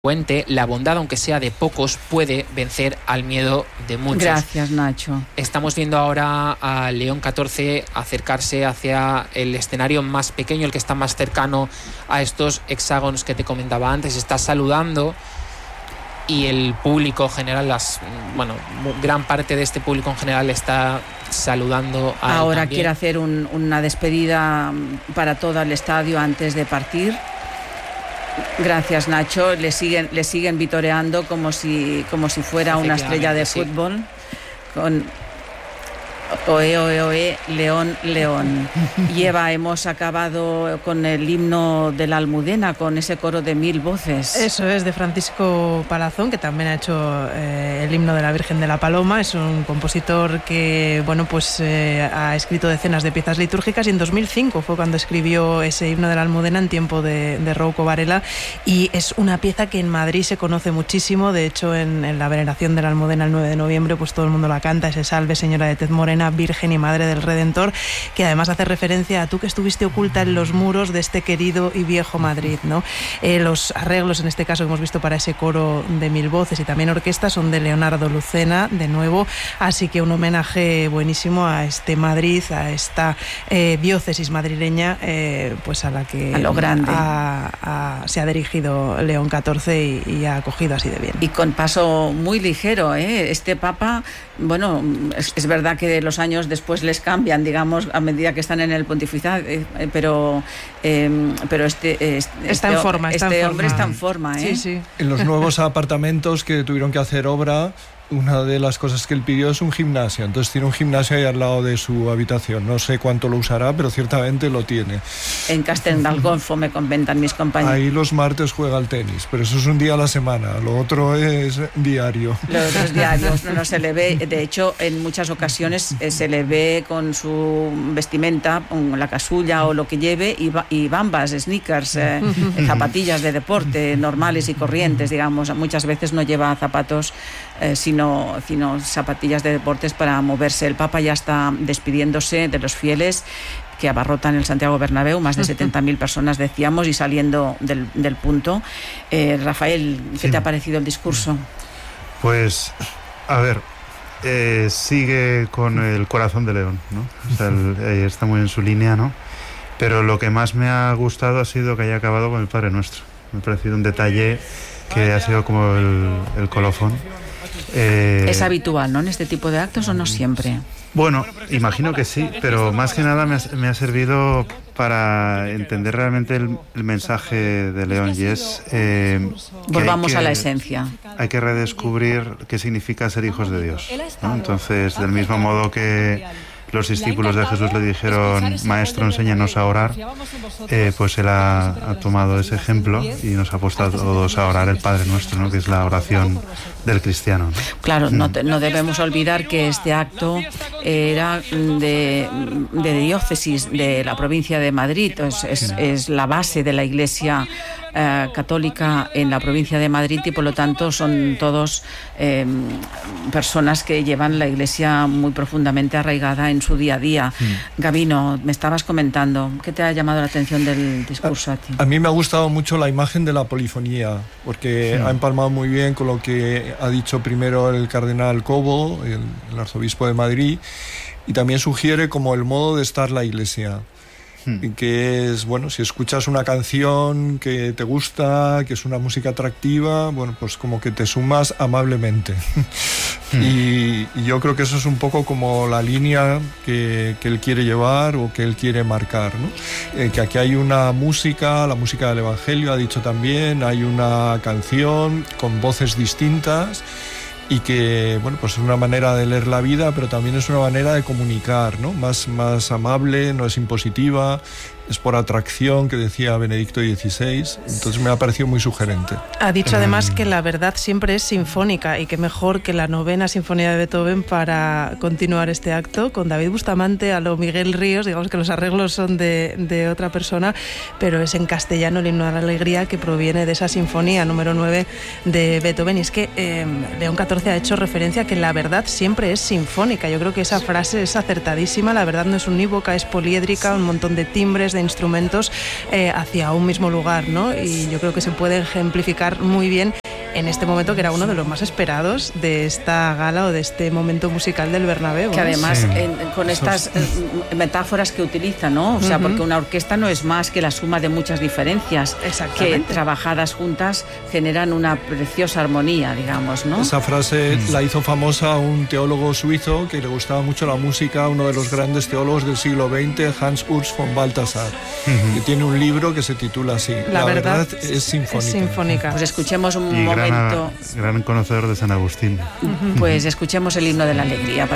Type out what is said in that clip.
la bondad, aunque sea de pocos, puede vencer al miedo de muchos. Gracias, Nacho. Estamos viendo ahora a León XIV acercarse hacia el escenario más pequeño, el que está más cercano a estos hexágonos que te comentaba antes. Está saludando y el público general, gran parte de este público en general está saludando a él. Ahora también. quiere hacer una despedida para todo el estadio antes de partir. Gracias, Nacho. Le siguen vitoreando como si fuera una estrella de fútbol. Con oe, oe, oe, León, León. Y Eva, hemos acabado con el himno de la Almudena, con ese coro de 1000 voces. Eso es, de Francisco Palazón, que también ha hecho el himno de la Virgen de la Paloma. Es un compositor que, ha escrito decenas de piezas litúrgicas, y en 2005 fue cuando escribió ese himno de la Almudena en tiempo de Rouco Varela, y es una pieza que en Madrid se conoce muchísimo. De hecho, en la veneración de la Almudena el 9 de noviembre, pues todo el mundo la canta, ese Salve Señora de Tez Morena, Virgen y Madre del Redentor, que además hace referencia a tú que estuviste oculta en los muros de este querido y viejo Madrid, ¿no? Los arreglos, en este caso, que hemos visto para ese coro de 1000 voces y también orquesta, son de Leonardo Lucena, de nuevo, así que un homenaje buenísimo a este Madrid, a esta diócesis madrileña, a la que a lo grande se ha dirigido León XIV y ha acogido así de bien. Y con paso muy ligero, ¿eh? Este Papa, es verdad que los años después les cambian, digamos, a medida que están en el pontificado, pero está en forma. Este hombre está en forma, ¿eh? Sí. En los nuevos apartamentos que tuvieron que hacer obra, una de las cosas que él pidió es un gimnasio. Entonces tiene un gimnasio ahí al lado de su habitación. No sé cuánto lo usará, pero ciertamente lo tiene. En Castelldalgolfo me comentan mis compañeros. Ahí los martes juega al tenis, pero eso es un día a la semana. Lo otro es diario. Los otros diarios no se le ve. De hecho, en muchas ocasiones se le ve con su vestimenta, con la casulla o lo que lleve, y bambas, sneakers, zapatillas de deporte normales y corrientes, digamos. Muchas veces no lleva zapatos, sino zapatillas de deportes para moverse. El Papa ya está despidiéndose de los fieles que abarrotan el Santiago Bernabéu, más de 70.000 personas, decíamos, y saliendo del punto. Rafael, ¿qué te ha parecido el discurso? Pues, a ver, sigue con el corazón de León, ¿no? O sea, está muy en su línea, ¿no? Pero lo que más me ha gustado ha sido que haya acabado con el Padre Nuestro. Me ha parecido un detalle que ha sido como el colofón. ¿Es habitual, no, en este tipo de actos, o no siempre? Bueno, imagino que sí, pero más que nada me ha servido para entender realmente el mensaje de León, y es volvamos a la esencia. Hay que redescubrir qué significa ser hijos de Dios, ¿no? Entonces, del mismo modo que los discípulos de Jesús le dijeron: Maestro, enséñanos a orar, pues él ha tomado ese ejemplo y nos ha puesto a todos a orar el Padre Nuestro, ¿no? Que es la oración del cristiano, ¿no? Claro, no debemos olvidar que este acto era de diócesis de la provincia de Madrid. Es la base de la Iglesia católica en la provincia de Madrid, y por lo tanto son todos personas que llevan la Iglesia muy profundamente arraigada en su día a día. Gabino, me estabas comentando, ¿qué te ha llamado la atención del discurso a ti? A mí me ha gustado mucho la imagen de la polifonía, porque ha empalmado muy bien con lo que ha dicho primero el cardenal Cobo, el arzobispo de Madrid, y también sugiere como el modo de estar la Iglesia. Que es, si escuchas una canción que te gusta, que es una música atractiva, pues como que te sumas amablemente. Y yo creo que eso es un poco como la línea que él quiere llevar o que él quiere marcar, ¿no? Que aquí hay una música, la música del Evangelio, ha dicho también, hay una canción con voces distintas, y que, es una manera de leer la vida, pero también es una manera de comunicar, ¿no? Más amable, no es impositiva, es por atracción, que decía Benedicto XVI. Entonces me ha parecido muy sugerente. Ha dicho además que la verdad siempre es sinfónica, y que mejor que la 9ª Sinfonía de Beethoven para continuar este acto, con David Bustamante a lo Miguel Ríos. Digamos que los arreglos son de otra persona, pero es en castellano el himno de la alegría, que proviene de esa sinfonía número 9 de Beethoven. Y es que León XIV ha hecho referencia a que la verdad siempre es sinfónica. Yo creo que esa frase es acertadísima. La verdad no es unívoca, es poliédrica, un montón de timbres, de de instrumentos hacia un mismo lugar, ¿no? Y yo creo que se puede ejemplificar muy bien en este momento, que era uno de los más esperados de esta gala o de este momento musical del Bernabéu. Que además, con estas metáforas que utiliza, ¿no? O sea, porque una orquesta no es más que la suma de muchas diferencias que trabajadas juntas generan una preciosa armonía, digamos, ¿no? Esa frase la hizo famosa un teólogo suizo que le gustaba mucho la música, uno de los grandes teólogos del siglo XX, Hans Urs von Balthasar, que tiene un libro que se titula así, La verdad es sinfónica. Pues escuchemos un momento. Gran conocedor de San Agustín. Pues escuchemos el himno de la alegría.